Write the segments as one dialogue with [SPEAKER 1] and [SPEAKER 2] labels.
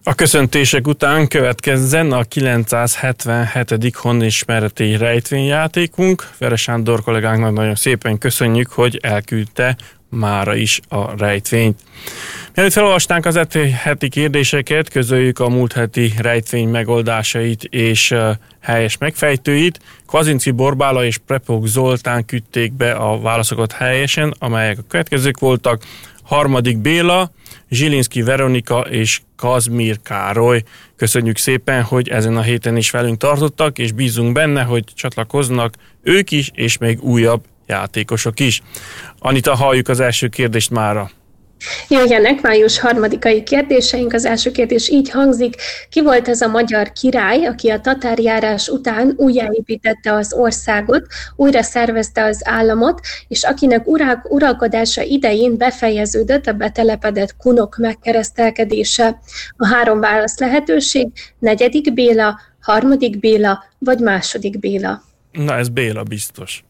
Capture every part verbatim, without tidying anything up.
[SPEAKER 1] A köszöntések után következzen a kilencszázhetvenhetedik honismereti rejtvényjátékunk. Veres Sándor kollégánknak nagyon szépen köszönjük, hogy elküldte mára is a rejtvényt. Mielőtt felolvastánk az heti kérdéseket, közöljük a múlt heti rejtvény megoldásait és uh, helyes megfejtőit. Kvazinci Borbála és Prepok Zoltán küldték be a válaszokat helyesen, amelyek a következők voltak. Harmadik Béla, Zsilinszki Veronika és Kazmír Károly. Köszönjük szépen, hogy ezen a héten is velünk tartottak, és bízunk benne, hogy csatlakoznak ők is, és még újabb játékosok is. Anita, halljuk az első kérdést mára.
[SPEAKER 2] Jöjjenek május harmadikai kérdéseink. Az első kérdés így hangzik: ki volt ez a magyar király, aki a tatárjárás után újjáépítette az országot, újra szervezte az államot, és akinek urák, uralkodása idején befejeződött a betelepedett kunok megkeresztelkedése? A három válasz lehetőség: negyedik Béla, harmadik Béla vagy második Béla.
[SPEAKER 1] Na, ez Béla biztos.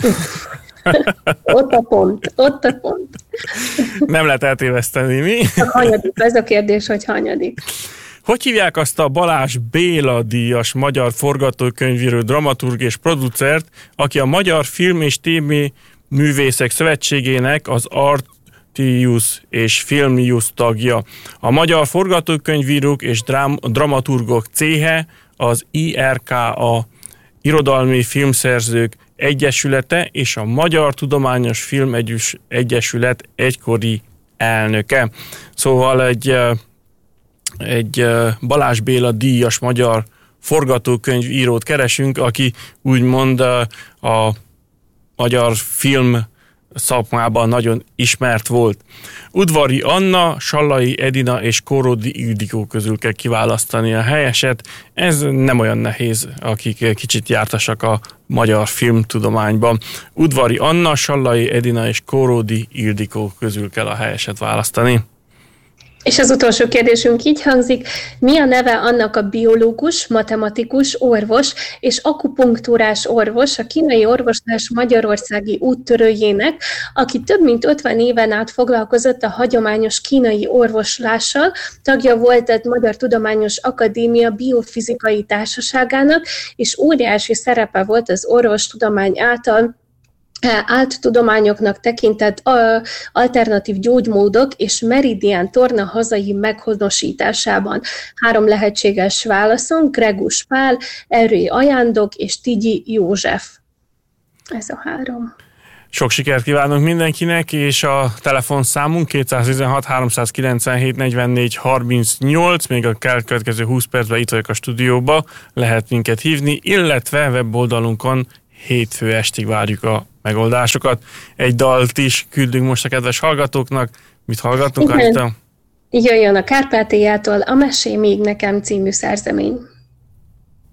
[SPEAKER 2] Ott a pont, ott a pont.
[SPEAKER 1] Nem lehet eltéveszteni, mi?
[SPEAKER 2] A hanyadik, ez a kérdés, hogy hanyadik.
[SPEAKER 1] Hogy hívják azt a Balázs Béla díjas magyar forgatókönyvíró, dramaturg és producert, aki a Magyar Film és té vé Művészek Szövetségének az Artius és Filmius tagja? A Magyar Forgatókönyvírók és Drám- Dramaturgok Céhe, az i er ká a Irodalmi Filmszerzők Egyesülete és a Magyar Tudományos Film Egyesület egykori elnöke. Szóval egy, egy Balázs Béla díjas magyar forgatókönyvírót keresünk, aki úgymond a magyar film szakmában nagyon ismert volt. Udvari Anna, Sallai Edina és Kóródi Ildikó közül kell kiválasztani a helyeset. Ez nem olyan nehéz, akik kicsit jártasak a magyar filmtudományban. Udvari Anna, Sallai Edina és Kóródi Ildikó közül kell a helyeset választani.
[SPEAKER 2] És az utolsó kérdésünk így hangzik: mi a neve annak a biológus, matematikus, orvos és akupunktúrás orvos, a kínai orvoslás magyarországi úttörőjének, aki több mint ötven éven át foglalkozott a hagyományos kínai orvoslással, tagja volt a Magyar Tudományos Akadémia Biofizikai Társaságának, és óriási szerepe volt az orvostudomány által áltudományoknak tekintett alternatív gyógymódok és meridián torna hazai meghonosításában. Három lehetséges válaszon: Gregus Pál, Erői Ajándok és Tigyi József. Ez a három.
[SPEAKER 1] Sok sikert kívánunk mindenkinek, és a telefonszámunk kétszáztizenhat háromszázkilencvenhét negyvennégy harmincnyolc, még a következő húsz percben itt vagyok a stúdióba, lehet minket hívni, illetve weboldalunkon hétfő estig várjuk a megoldásokat. Egy dalt is küldünk most a kedves hallgatóknak. Mit hallgatunk, Anita?
[SPEAKER 2] Jöjjön a Kárpátiától a Mesélj még nekem című szerzemény.